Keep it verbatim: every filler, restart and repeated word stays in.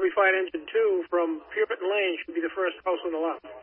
forty-five engine two from Puritan Lane should be the first house on the left.